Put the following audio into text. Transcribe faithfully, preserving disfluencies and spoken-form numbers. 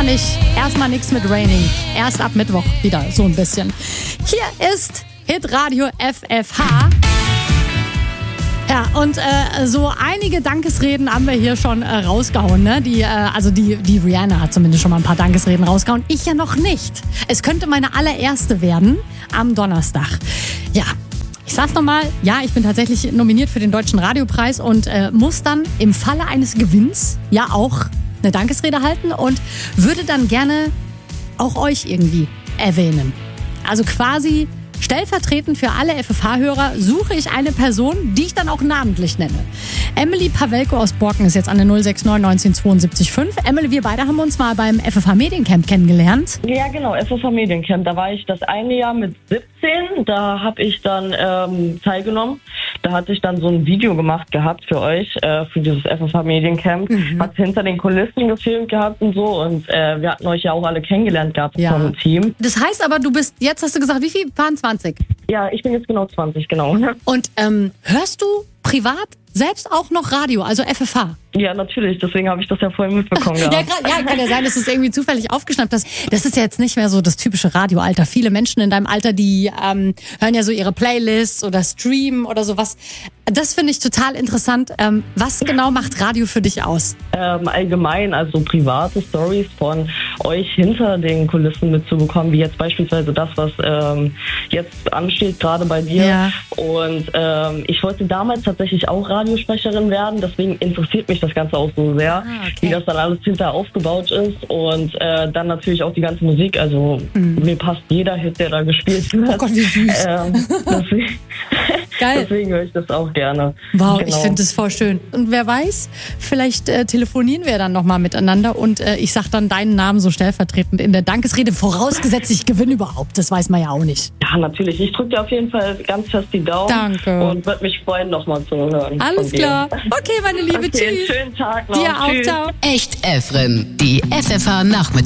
erstmal nicht. Erstmal nichts mit Raining. Erst ab Mittwoch wieder, so ein bisschen. Hier ist Hitradio F F H. Ja, und äh, so einige Dankesreden haben wir hier schon äh, rausgehauen, ne? Die, äh, also die, die Rihanna hat zumindest schon mal ein paar Dankesreden rausgehauen. Ich ja noch nicht. Es könnte meine allererste werden am Donnerstag. Ja, ich sag's nochmal, ja, ich bin tatsächlich nominiert für den Deutschen Radiopreis und äh, muss dann im Falle eines Gewinns ja auch eine Dankesrede halten und würde dann gerne auch euch irgendwie erwähnen. Also quasi stellvertretend für alle F F H-Hörer suche ich eine Person, die ich dann auch namentlich nenne. Emily Pavelko aus Borken ist jetzt an der null sechs neun neunzehn zweiundsiebzig fünf. Emily, wir beide haben uns mal beim F F H Mediencamp kennengelernt. Ja, genau, F F H Mediencamp. Da war ich das eine Jahr mit siebzehn. Da habe ich dann ähm, teilgenommen. Da hatte ich dann so ein Video gemacht gehabt für euch, äh, für dieses F F H Mediencamp. Mhm. Hat hinter den Kulissen gefilmt gehabt und so. Und äh, wir hatten euch ja auch alle kennengelernt gehabt ja. vom Team. Das heißt aber, du bist, jetzt hast du gesagt, wie viel? Waren zwanzig? Ja, ich bin jetzt genau zwanzig, genau. Und ähm, hörst du privat selbst auch noch Radio, also F F H? Ja, natürlich. Deswegen habe ich das ja vorhin mitbekommen. ja, grad, ja, kann ja sein, dass du es irgendwie zufällig aufgeschnappt hast. Das ist ja jetzt nicht mehr so das typische Radioalter. Viele Menschen in deinem Alter, die ähm, hören ja so ihre Playlists oder streamen oder sowas. Das finde ich total interessant. Ähm, was genau macht Radio für dich aus? Ähm, allgemein, also private Stories von euch hinter den Kulissen mitzubekommen, wie jetzt beispielsweise das, was ähm, jetzt ansteht, gerade bei dir. Ja. Und ähm, ich wollte damals tatsächlich auch Radiosprecherin werden, deswegen interessiert mich das Ganze auch so sehr, ah, okay. wie das dann alles hinterher aufgebaut ist und äh, dann natürlich auch die ganze Musik, also mhm. mir passt jeder Hit, der da gespielt wird. Oh Gott, wie süß. Ähm, deswegen, Geil. deswegen höre ich das auch gerne. Wow, genau. Ich finde das voll schön. Und wer weiß, vielleicht äh, telefonieren wir dann nochmal miteinander und äh, ich sag dann deinen Namen so stellvertretend in der Dankesrede, vorausgesetzt ich gewinne überhaupt, das weiß man ja auch nicht. Ja, natürlich. Ich drücke dir auf jeden Fall ganz fest die Daumen. Danke. Und würde mich freuen, nochmal zu hören. Alles klar. Okay, meine Liebe, okay, tschüss. Schönen Tag noch. Dir auch, tschüss. ciao. Echt Efren, die F F H Nachmittag.